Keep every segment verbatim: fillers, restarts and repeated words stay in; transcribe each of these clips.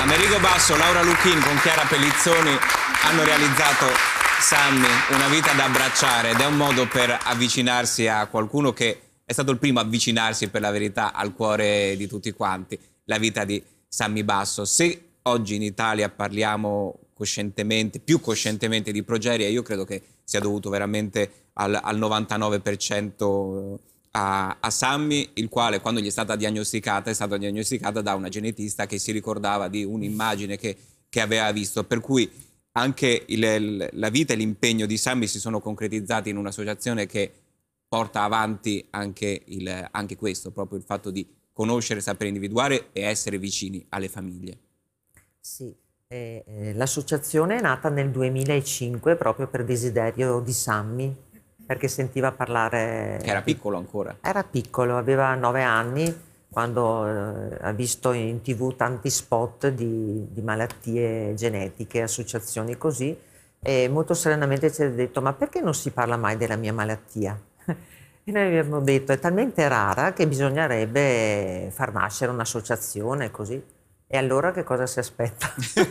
Amerigo Basso, Laura Lucchin con Chiara Pellizzoni hanno realizzato Sammy, una vita da abbracciare, ed è un modo per avvicinarsi a qualcuno che è stato il primo a avvicinarsi, per la verità, al cuore di tutti quanti, la vita di Sammy Basso. Se oggi in Italia parliamo coscientemente, più coscientemente di progeria, io credo che sia dovuto veramente al, al novantanove per cento a, a Sammy, il quale, quando gli è stata diagnosticata, è stata diagnosticata da una genetista che si ricordava di un'immagine che, che aveva visto, per cui anche il, la vita e l'impegno di Sammy si sono concretizzati in un'associazione che porta avanti anche, il, anche questo, proprio il fatto di conoscere, sapere individuare e essere vicini alle famiglie. Sì, eh, eh, l'associazione è nata nel duemilacinque proprio per desiderio di Sammy, perché sentiva parlare... Che era di... piccolo ancora. Era piccolo, aveva nove anni, quando eh, ha visto in tv tanti spot di, di malattie genetiche, associazioni così, e molto serenamente ci ha detto: ma perché non si parla mai della mia malattia? E noi abbiamo detto: è talmente rara che bisognerebbe far nascere un'associazione così. E allora che cosa si aspetta? È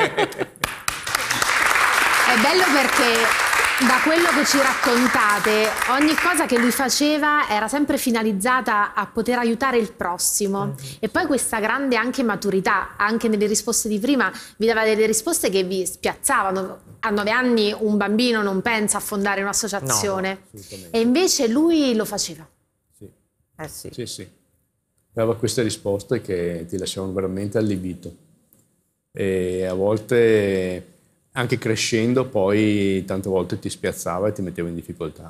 bello perché da quello che ci raccontate, ogni cosa che lui faceva era sempre finalizzata a poter aiutare il prossimo. Mm-hmm. E poi questa grande anche maturità, anche nelle risposte di prima, vi dava delle risposte che vi spiazzavano. A nove anni un bambino non pensa a fondare un'associazione. No, no, e invece lui lo faceva. Sì. Eh sì. Sì, sì. Aveva queste risposte che ti lasciavano veramente allibito. E a volte... anche crescendo poi tante volte ti spiazzava e ti metteva in difficoltà.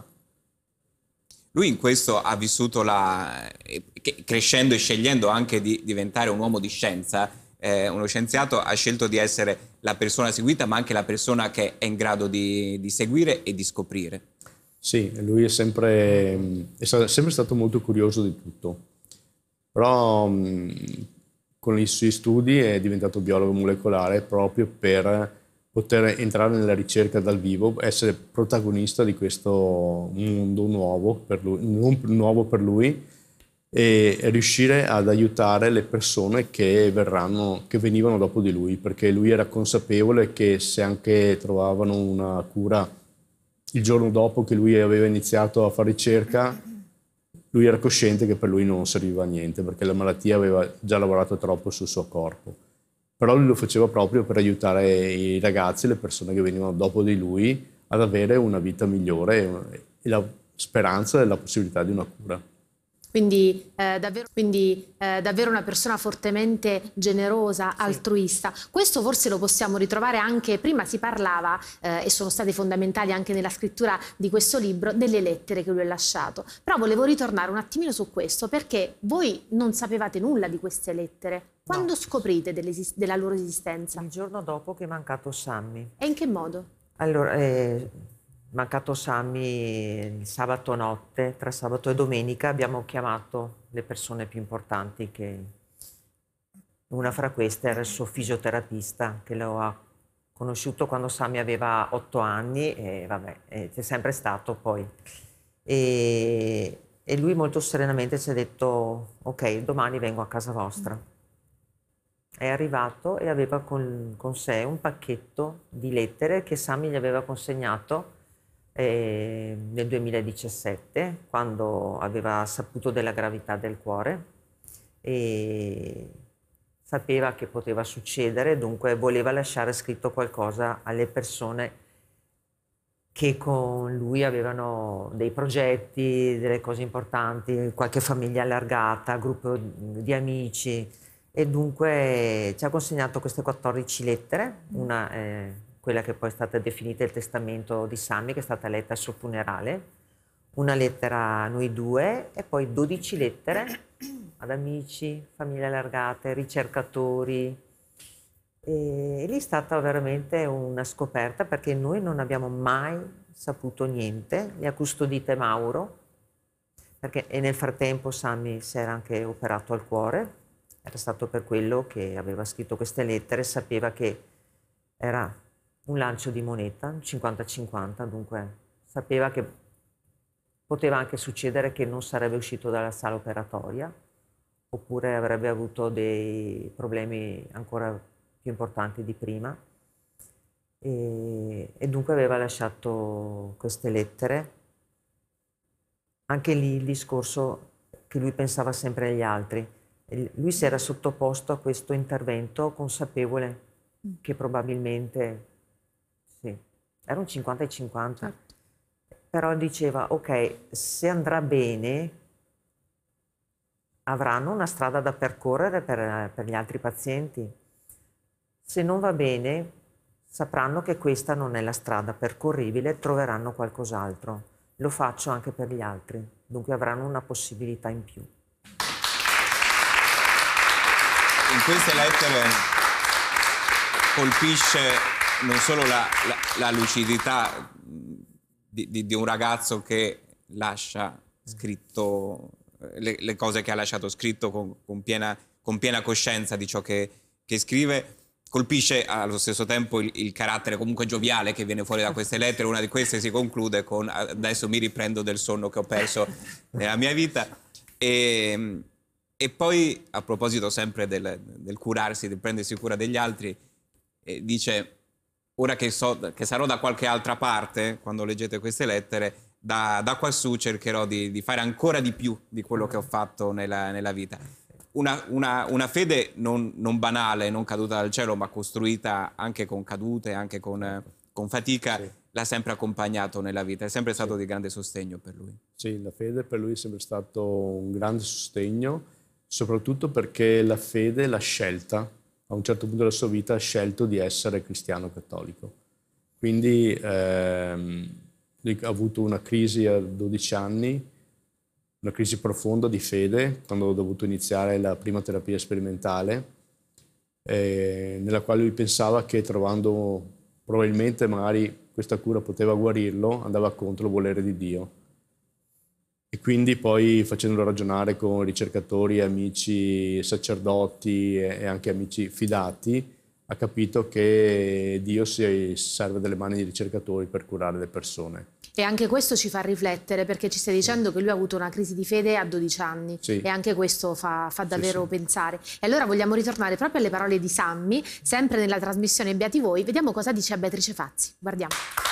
Lui in questo ha vissuto la... crescendo e scegliendo anche di diventare un uomo di scienza, eh, uno scienziato, ha scelto di essere la persona seguita, ma anche la persona che è in grado di, di seguire e di scoprire. Sì, lui è sempre, è sempre stato molto curioso di tutto, però mh, con i suoi studi è diventato biologo molecolare proprio per poter entrare nella ricerca dal vivo, essere protagonista di questo mondo nuovo per lui, non nuovo per lui, e riuscire ad aiutare le persone che verranno, che venivano dopo di lui, perché lui era consapevole che se anche trovavano una cura il giorno dopo che lui aveva iniziato a fare ricerca, lui era cosciente che per lui non serviva a niente, perché la malattia aveva già lavorato troppo sul suo corpo. Però lui lo faceva proprio per aiutare i ragazzi, le persone che venivano dopo di lui, ad avere una vita migliore e la speranza e la possibilità di una cura. Quindi, eh, davvero, quindi eh, davvero una persona fortemente generosa, sì, altruista. Questo forse lo possiamo ritrovare anche, prima si parlava, eh, e sono state fondamentali anche nella scrittura di questo libro, delle lettere che lui ha lasciato. Però volevo ritornare un attimino su questo, perché voi non sapevate nulla di queste lettere. Quando no. scoprite della loro esistenza? Il giorno dopo che è mancato Sammy. E in che modo? Allora, eh, mancato Sammy il sabato notte, tra sabato e domenica, abbiamo chiamato le persone più importanti, che una fra queste era il suo fisioterapista, che lo ha conosciuto quando Sammy aveva otto anni e vabbè, c'è sempre stato poi. E, e lui molto serenamente ci ha detto: ok, domani vengo a casa vostra. È arrivato e aveva con, con sé un pacchetto di lettere che Sammy gli aveva consegnato eh, nel duemiladiciassette, quando aveva saputo della gravità del cuore e sapeva che poteva succedere, dunque voleva lasciare scritto qualcosa alle persone che con lui avevano dei progetti, delle cose importanti, qualche famiglia allargata, gruppo di amici. E dunque ci ha consegnato queste quattordici lettere, una è quella che poi è stata definita il testamento di Sammy, che è stata letta al suo funerale, una lettera a noi due e poi dodici lettere ad amici, famiglie allargate, ricercatori. E lì è stata veramente una scoperta, perché noi non abbiamo mai saputo niente, le ha custodite Mauro, perché e nel frattempo Sammy si era anche operato al cuore. Era stato per quello che aveva scritto queste lettere, sapeva che era un lancio di moneta, cinquanta cinquanta, dunque sapeva che poteva anche succedere che non sarebbe uscito dalla sala operatoria, oppure avrebbe avuto dei problemi ancora più importanti di prima. E, e dunque aveva lasciato queste lettere. Anche lì il discorso che lui pensava sempre agli altri. E lui si era sottoposto a questo intervento consapevole che probabilmente, sì, era un cinquanta e cinquanta. Certo. Però diceva, ok, se andrà bene, avranno una strada da percorrere per, per gli altri pazienti. Se non va bene, sapranno che questa non è la strada percorribile, troveranno qualcos'altro. Lo faccio anche per gli altri, dunque avranno una possibilità in più. In queste lettere colpisce non solo la, la, la lucidità di, di, di un ragazzo che lascia scritto le, le cose che ha lasciato scritto con, con, piena, con piena coscienza di ciò che, che scrive, colpisce allo stesso tempo il, il carattere comunque gioviale che viene fuori da queste lettere. Una di queste si conclude con adesso mi riprendo del sonno che ho perso nella mia vita. E, e poi, a proposito sempre del, del curarsi, del prendersi cura degli altri, eh, dice ora che, so, che sarò da qualche altra parte, quando leggete queste lettere, da, da quassù cercherò di, di fare ancora di più di quello che ho fatto nella, nella vita. Una, una, una fede non, non banale, non caduta dal cielo, ma costruita anche con cadute, anche con, con fatica, sì. L'ha sempre accompagnato nella vita, è sempre stato sì. di grande sostegno per lui. Sì, la fede per lui è sempre stato un grande sostegno, soprattutto perché la fede l'ha scelta. A un certo punto della sua vita ha scelto di essere cristiano cattolico. Quindi ehm, ha avuto una crisi a dodici anni, una crisi profonda di fede, quando ho dovuto iniziare la prima terapia sperimentale, eh, nella quale lui pensava che trovando probabilmente magari questa cura poteva guarirlo, andava contro il volere di Dio. E quindi poi facendolo ragionare con ricercatori, amici, sacerdoti e anche amici fidati, ha capito che Dio si serve delle mani di ricercatori per curare le persone. E anche questo ci fa riflettere, perché ci stai dicendo che lui ha avuto una crisi di fede a dodici anni, sì. E anche questo fa, fa davvero sì, sì. pensare. E allora vogliamo ritornare proprio alle parole di Sammy, sempre nella trasmissione Beati Voi. Vediamo cosa dice a Beatrice Fazzi. Guardiamo.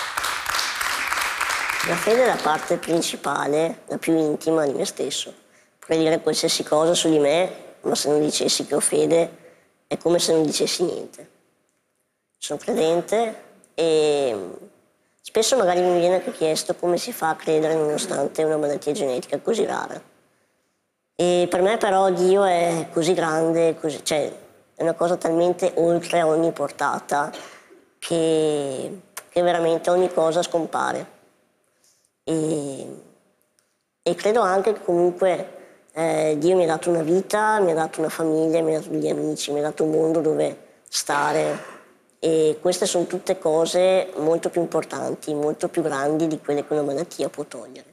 La fede è la parte principale, la più intima di me stesso. Potrei dire qualsiasi cosa su di me, ma se non dicessi che ho fede è come se non dicessi niente. Sono credente e spesso magari mi viene anche chiesto come si fa a credere nonostante una malattia genetica così rara. E per me però Dio è così grande, così, cioè è una cosa talmente oltre ogni portata che, che veramente ogni cosa scompare. E, e credo anche che comunque eh, Dio mi ha dato una vita, mi ha dato una famiglia, mi ha dato degli amici, mi ha dato un mondo dove stare, e queste sono tutte cose molto più importanti, molto più grandi di quelle che una malattia può togliere.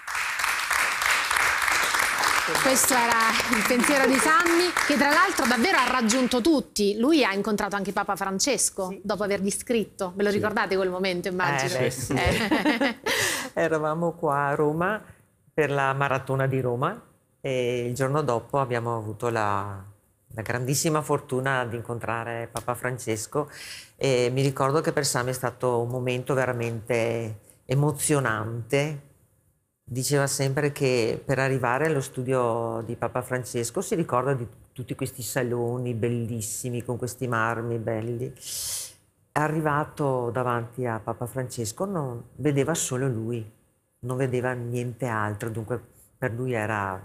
Questo era il pensiero di Sammy, che tra l'altro davvero ha raggiunto tutti. Lui ha incontrato anche Papa Francesco, sì. dopo avergli scritto. Ve lo sì. ricordate quel momento, immagino? Eh, beh, sì. eh. Eravamo qua a Roma per la maratona di Roma e il giorno dopo abbiamo avuto la, la grandissima fortuna di incontrare Papa Francesco, e mi ricordo che per Sammy è stato un momento veramente emozionante. Diceva sempre che per arrivare allo studio di Papa Francesco si ricorda di tutti questi saloni bellissimi con questi marmi belli. Arrivato davanti a Papa Francesco non vedeva solo lui, non vedeva niente altro, dunque per lui era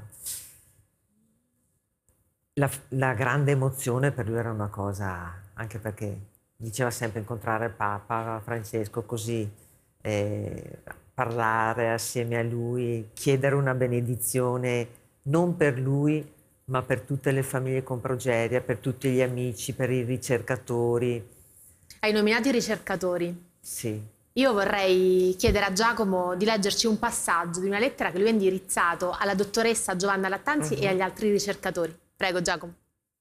la, la grande emozione, per lui era una cosa, anche perché diceva sempre incontrare Papa Francesco così, eh, parlare assieme a lui, chiedere una benedizione non per lui ma per tutte le famiglie con progeria, per tutti gli amici, per i ricercatori. Hai nominato i ricercatori. Sì. Io vorrei chiedere a Giacomo di leggerci un passaggio di una lettera che lui ha indirizzato alla dottoressa Giovanna Lattanzi uh-huh. e agli altri ricercatori. Prego, Giacomo.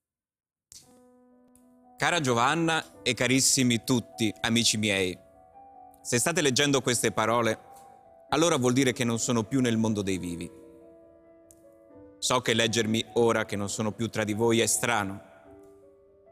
Cara Giovanna e carissimi tutti, amici miei, se state leggendo queste parole, allora vuol dire che non sono più nel mondo dei vivi. So che leggermi ora che non sono più tra di voi è strano,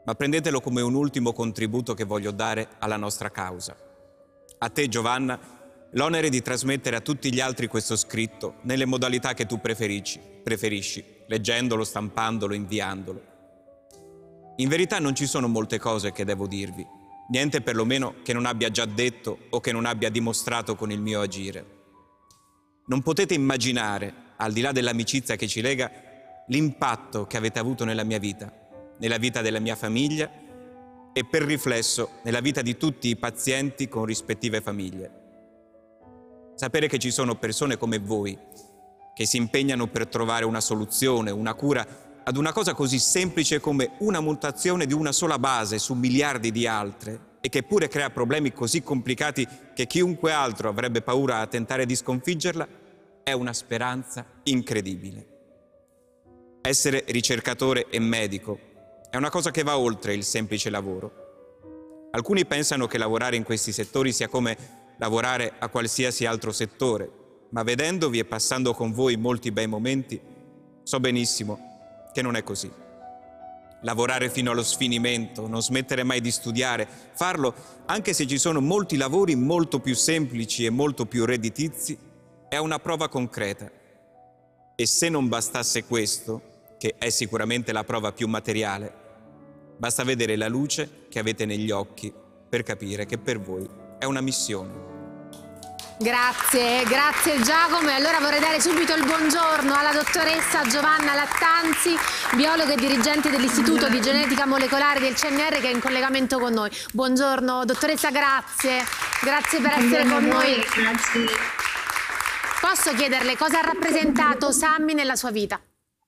ma prendetelo come un ultimo contributo che voglio dare alla nostra causa. A te, Giovanna, l'onere di trasmettere a tutti gli altri questo scritto nelle modalità che tu preferisci, preferisci, leggendolo, stampandolo, inviandolo. In verità non ci sono molte cose che devo dirvi, niente perlomeno che non abbia già detto o che non abbia dimostrato con il mio agire. Non potete immaginare, al di là dell'amicizia che ci lega, l'impatto che avete avuto nella mia vita, nella vita della mia famiglia e per riflesso nella vita di tutti i pazienti con rispettive famiglie. Sapere che ci sono persone come voi che si impegnano per trovare una soluzione, una cura ad una cosa così semplice come una mutazione di una sola base su miliardi di altre e che pure crea problemi così complicati che chiunque altro avrebbe paura a tentare di sconfiggerla, è una speranza incredibile. Essere ricercatore e medico è una cosa che va oltre il semplice lavoro. Alcuni pensano che lavorare in questi settori sia come lavorare a qualsiasi altro settore, ma vedendovi e passando con voi molti bei momenti, so benissimo che non è così. Lavorare fino allo sfinimento, non smettere mai di studiare, farlo anche se ci sono molti lavori molto più semplici e molto più redditizi, è una prova concreta. E se non bastasse questo, che è sicuramente la prova più materiale, basta vedere la luce che avete negli occhi per capire che per voi è una missione. Grazie, grazie Giacomo. E allora vorrei dare subito il buongiorno alla dottoressa Giovanna Lattanzi, biologa e dirigente dell'Istituto di Genetica Molecolare del C N R, che è in collegamento con noi. Buongiorno dottoressa, grazie, grazie per essere con noi. Grazie. Posso chiederle cosa ha rappresentato Sammy nella sua vita?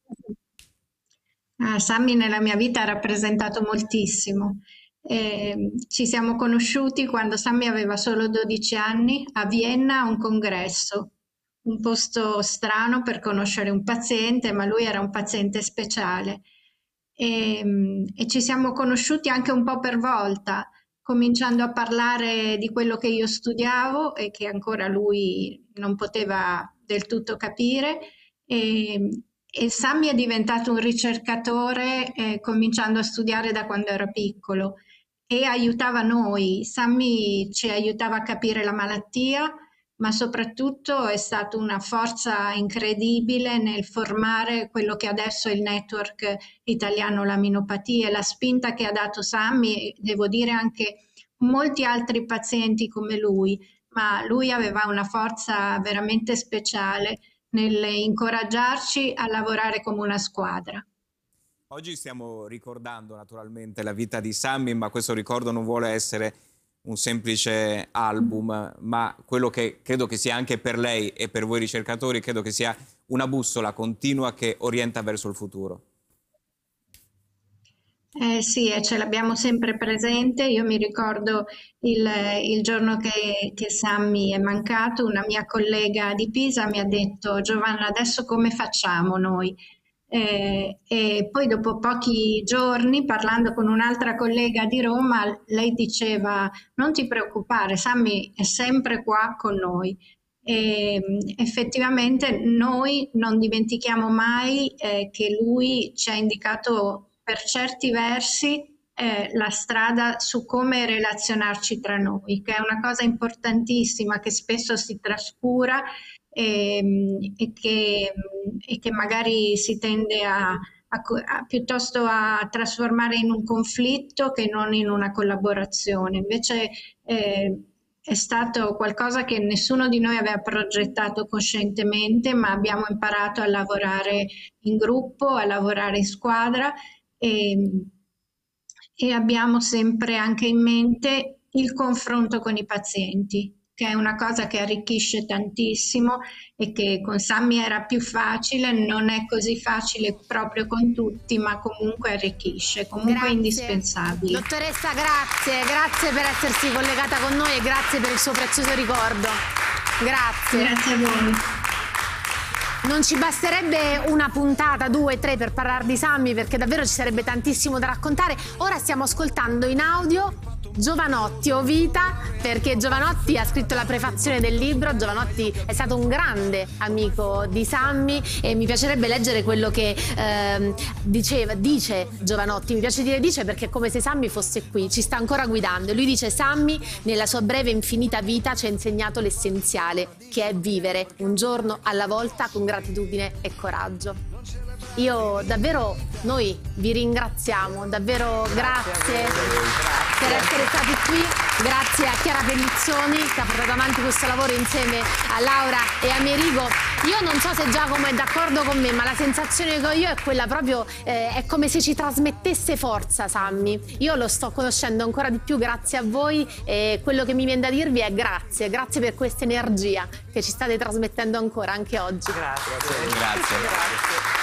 Ah, Sammy nella mia vita ha rappresentato moltissimo. Eh, ci siamo conosciuti quando Sammy aveva solo dodici anni a Vienna a un congresso, un posto strano per conoscere un paziente, ma lui era un paziente speciale. E, e ci siamo conosciuti anche un po' per volta, cominciando a parlare di quello che io studiavo e che ancora lui non poteva del tutto capire. E, e Sammy è diventato un ricercatore eh, cominciando a studiare da quando era piccolo. E aiutava noi. Sammy ci aiutava a capire la malattia, ma soprattutto è stata una forza incredibile nel formare quello che adesso è il network italiano laminopatie. La spinta che ha dato Sammy, devo dire anche molti altri pazienti come lui, ma lui aveva una forza veramente speciale nel incoraggiarci a lavorare come una squadra. Oggi stiamo ricordando naturalmente la vita di Sammy, ma questo ricordo non vuole essere un semplice album, ma quello che credo che sia anche per lei e per voi ricercatori, credo che sia una bussola continua che orienta verso il futuro. Eh sì, e ce l'abbiamo sempre presente. Io mi ricordo il, il giorno che, che Sammy è mancato, una mia collega di Pisa mi ha detto: Giovanna, adesso come facciamo noi? Eh, e poi dopo pochi giorni, parlando con un'altra collega di Roma, lei diceva: non ti preoccupare, Sammy è sempre qua con noi. E effettivamente noi non dimentichiamo mai eh, che lui ci ha indicato per certi versi eh, la strada su come relazionarci tra noi, che è una cosa importantissima che spesso si trascura e, e, che, e che magari si tende a, a, a piuttosto a trasformare in un conflitto che non in una collaborazione. Invece eh, è stato qualcosa che nessuno di noi aveva progettato coscientemente, ma abbiamo imparato a lavorare in gruppo, a lavorare in squadra e, e abbiamo sempre anche in mente il confronto con i pazienti, che è una cosa che arricchisce tantissimo e che con Sammy era più facile, non è così facile proprio con tutti, ma comunque arricchisce, comunque Grazie. È indispensabile. Dottoressa, grazie, grazie per essersi collegata con noi e grazie per il suo prezioso ricordo. Grazie. Grazie a voi. Non ci basterebbe una puntata, due, tre per parlare di Sammy, perché davvero ci sarebbe tantissimo da raccontare. Ora stiamo ascoltando in audio Jovanotti o Vita, perché Jovanotti ha scritto la prefazione del libro. Jovanotti è stato un grande amico di Sammy e mi piacerebbe leggere quello che ehm, diceva, dice Jovanotti. Mi piace dire dice perché è come se Sammy fosse qui, ci sta ancora guidando. Lui dice: Sammy nella sua breve e infinita vita ci ha insegnato l'essenziale, che è vivere un giorno alla volta con gratitudine e coraggio. Io davvero, noi vi ringraziamo, davvero grazie, grazie per essere stati qui, grazie a Chiara Pellizzoni che ha portato avanti questo lavoro insieme a Laura e a Merigo. Io non so se Giacomo è d'accordo con me, ma la sensazione che ho io è quella proprio, eh, è come se ci trasmettesse forza Sammy. Io lo sto conoscendo ancora di più grazie a voi e quello che mi viene da dirvi è grazie, grazie per questa energia che ci state trasmettendo ancora anche oggi. Grazie. Grazie. Grazie.